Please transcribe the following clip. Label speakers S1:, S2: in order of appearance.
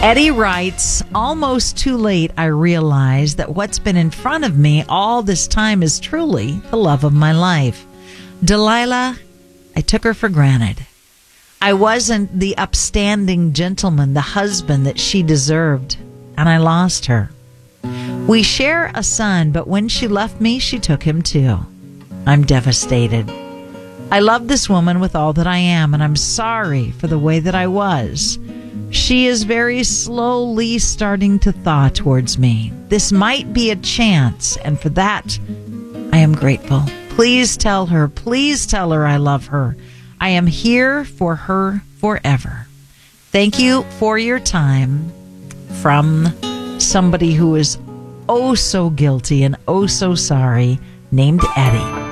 S1: Eddie writes, almost too late, I realized that what's been in front of me all this time is truly the love of my life. Delilah, I took her for granted. I wasn't the upstanding gentleman, the husband that she deserved, and I lost her. We share a son, but when she left me, she took him too. I'm devastated. I love this woman with all that I am, and I'm sorry for the way that I was. She is very slowly starting to thaw towards me. This might be a chance, and for that, I am grateful. Please tell her I love her. I am here for her forever. Thank you for your time. From somebody who is oh so guilty and oh so sorry, named Eddie.